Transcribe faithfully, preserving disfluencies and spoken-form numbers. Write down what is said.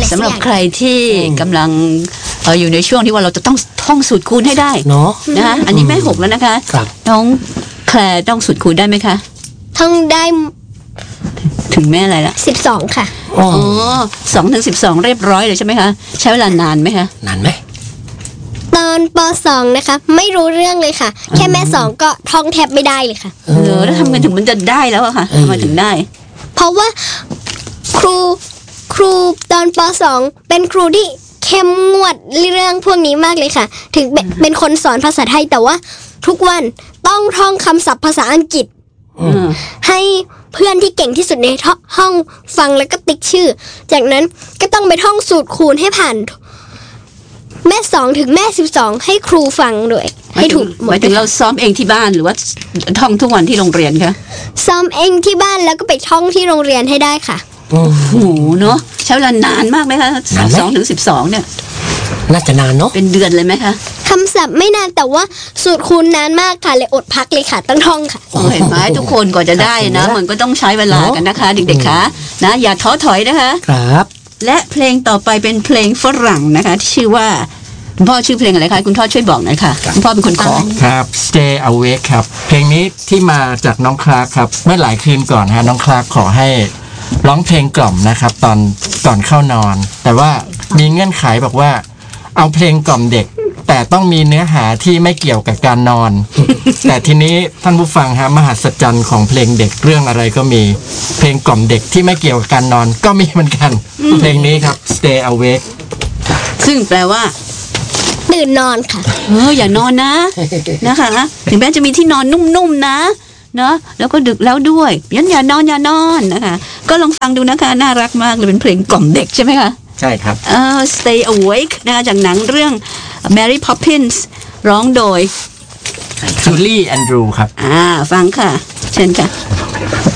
อะไรสักอย่างสำหรับใครที่กำลังเอออยู่ในช่วงที่ว่าเราจะต้องท่องสูตรคูณให้ได้เนาะนะคะอันนี้แม่หกแล้วนะคะครับน้องแคลร์ต้องสูตรคูณได้ไหมคะท่องได้ถึงแม่อะไรละสิบสองค่ะอ๋ออ๋อสองถึงสิบสองเรียบร้อยเลยใช่ไหมคะใช้เวลานานไหมคะนานไหมตอนปสองนะคะไม่รู้เรื่องเลยค่ะ แค่แม่สองก็ท่องแทบไม่ได้เลยค่ะเออแล้วทำไงถึงมันจะได้แล้วอะค่ะทำไมถึงได้เพราะว่าครูครูตอนปสองเป็นครูที่เข้มงวดเรื่องพวกนี้มากเลยค่ะ ถึงเป็นเป็นคนสอนภาษาไทยแต่ว่าทุกวันต้องท่องคำศัพท์ภาษาอังกฤษอืมให้เพื่อนที่เก่งที่สุดในห้องฟังแล้วก็ติ๊กชื่อ จากนั้นก็ต้องไปท่องสูตรคูณให้ผ่านแม่สองถึงแม่สิบสองให้ครูฟังด้วยหมายให้ถึถูงกหหมมาดยถึงเราซ้อมเองที่บ้านหรือว่าท่องทุกวันที่โรงเรียนคะซ้อมเองที่บ้านแล้วก็ไปท่องที่โรงเรียนให้ได้ค่ะอืมโอ้โหเนาะใช้เวลานานมากไหมคะนานไหมสองถึงสิบสองเนี่ยน่าจะนานเนาะเป็นเดือนเลยไหมคะคำศัพท์ไม่นานแต่ว่าสูตรคูณนานมากค่ะเลยอดพักเลยค่ะต้องท่องค่ะโอ้เห็นไหมทุกคนกว่าจะได้นะมันก็ต้องใช้เวลากันนะคะ เด็กๆคะนะอย่าท้อถอยนะคะครับและเพลงต่อไปเป็นเพลงฝรั่งนะคะที่ชื่อว่าคุณพ่อชื่อเพลงอะไรคะคุณพ่อช่วยบอกหน่อยค่ะคุณพ่อเป็นคนขอครับ Stay Awake ครับ เพลงนี้ที่มาจากน้องคลาร์กครับ เมื่อหลายคืนก่อนฮะน้องคลาร์กขอให้ร้องเพลงกล่อมนะครับ ตอนก่อนเข้านอน แต่ว่ามีเงื่อนไขบอกว่า เอาเพลงกล่อมเด็ก แต่ต้องมีเนื้อหาที่ไม่เกี่ยวกับการนอน แต่ทีนี้ท่านผู้ฟังฮะมหัศจรรย์ของเพลงเด็กเรื่องอะไรก็มี เพลงกล่อมเด็กที่ไม่เกี่ยวกับการนอนก็มีเหมือนกัน เพลงนี้ครับ Stay Awake ซึ่งแปลว่าตื่นนอนค่ะเอออย่านอนนะ นะคะถึงแม้จะมีที่นอนนุ่มๆนะเนาะแล้วก็ดึกแล้วด้วยยันอย่านอนอย่านอนนะคะ ก็ลองฟังดูนะคะน่ารักมากเลยเป็นเพลงกล่อมเด็กใช่ไหมคะใช่ครับเออ Stay Awake นะคะจากหนังเรื่อง Mary Poppins ร้องโดย Julie Andrew ครับอ่าฟังค่ะ เชิญค่ะ